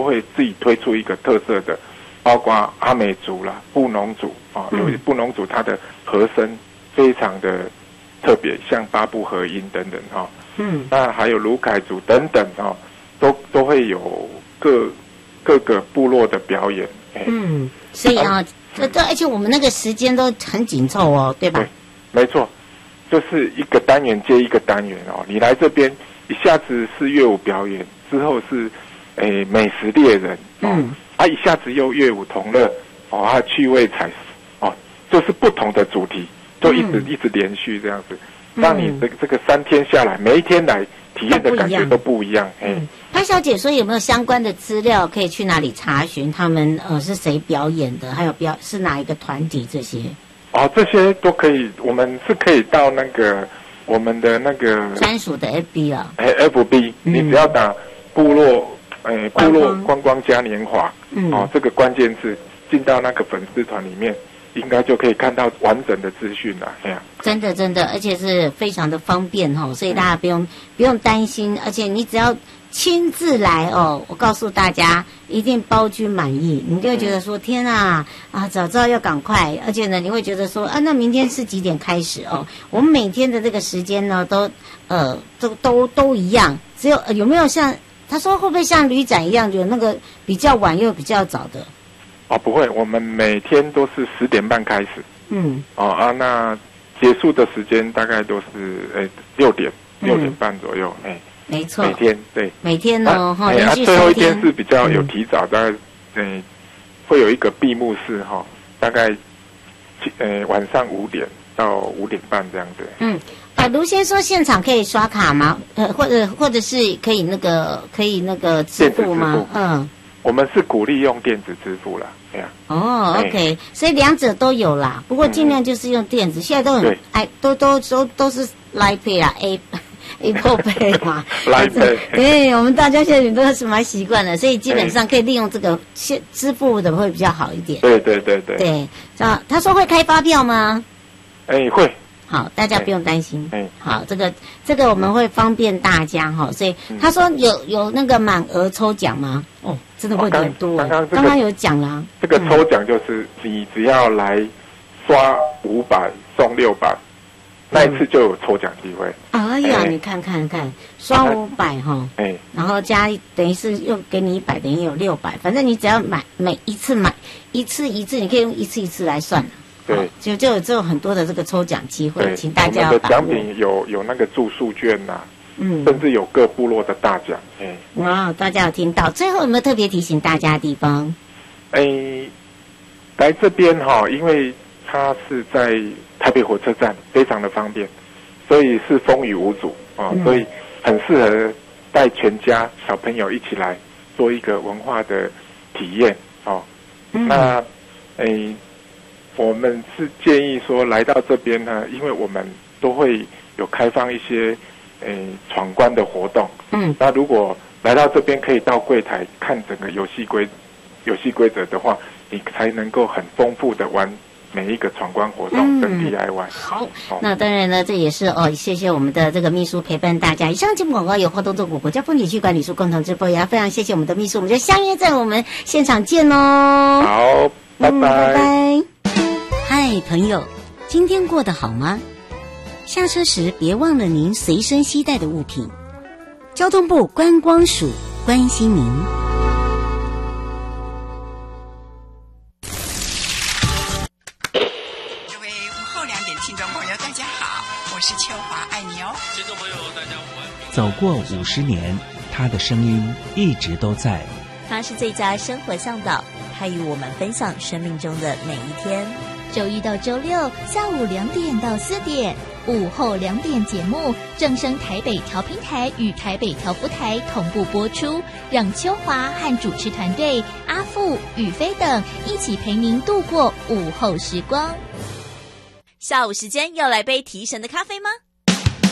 都会自己推出一个特色的，包括阿美族啦、布农族啊，有些布农族它的和声非常的特别，像八部合音等等哈。那还有卢凯族等等哈，都会有各个部落的表演。 所以啊，而且我们那个时间都很紧凑哦，对吧？ 对，没错，就是一个单元接一个单元哦。你来这边一下子是乐舞表演，之后是美食猎人，一下子又乐舞同乐，趣味采食，就是不同的主题，就一直连续这样子，让你这个3天下来，每一天来体验的感觉都不一样。 潘小姐说有没有相关的资料可以去哪里查询？他们是谁表演的？还有是哪一个团体这些？ 这些都可以，我们是可以到那个我们的那个专属的 FB 啊 ，FB，你只要打部落观光嘉年华，这个关键字进到那个粉丝团里面，应该就可以看到完整的资讯了。 真的，而且是非常的方便所以大家不用担心，而且你只要亲自来我告诉大家，一定包君满意。你就会觉得说，天啊，早知道要赶快。而且呢，你会觉得说，那明天是几点开始我们每天的这个时间呢，都一样。只有有没有像他说会不会像旅展一样，有那个比较晚又比较早的？ 不会，我们每天都是10点半开始。那结束的时间大概都是6点半左右。 没错， 每天对， 每天哦， 最后一天是比较有提早，大概会有一个闭幕式大概晚上5点到5点半这样子。 卢先说现场可以刷卡吗？或者是可以那个支付吗？ 我们是鼓励用电子支付啦。 OK， 所以两者都有啦，不过尽量就是用电子，现在都很都是 Line Pay 啦，Apple Pay 嘛 ，Line Pay， 对，我们大家现在都是蛮习惯的，所以基本上可以利用这个支付的会比较好一点。对，他说会开发票吗？ 会。 好，大家不用担心。好，这个我们会方便大家所以他说有那个满额抽奖吗？真的会很多。刚刚有讲啦。 这个抽奖就是你只要来刷500送600，那一次就有抽奖机会。 哎呀，你看，刷500然后加等于是又给你100，等于有600，反正你只要每一次买一次，你可以用一次来算。 对， 就有很多的这个抽奖机会，请大家我们的奖品有那个住宿券甚至有各部落的大奖。 哇，大家有听到？最后有没有特别提醒大家的地方？ 来这边因为它是在台北火车站，非常的方便，所以是风雨无阻所以很适合带全家小朋友一起来做一个文化的体验那我们是建议说来到这边呢，因为我们都会有开放一些闯关的活动。那如果来到这边可以到柜台看整个游戏规则的话，你才能够很丰富的玩每一个闯关活动跟 DIY。 好，那当然呢，这也是谢谢我们的这个秘书陪伴大家。以上节目广告由花东纵谷国家风景区管理处共同直播，也非常谢谢我们的秘书，我们就相约在我们现场见喽。 好，拜拜。 嗨，朋友，今天过得好吗？下车时别忘了您随身携带的物品。交通部观光署关心您。 各位午后2点听众朋友，大家好，我是秋华，爱你哦。 听众朋友，大家午安。 走过50年，他的声音一直都在。 他是最佳生活向导，他与我们分享生命中的每一天。 周一到周六下午2点到4点，午后2点节目正声台北调频台与台北调福台同步播出，让秋华和主持团队阿富、宇飞等一起陪您度过午后时光。 下午时间要来杯提神的咖啡吗？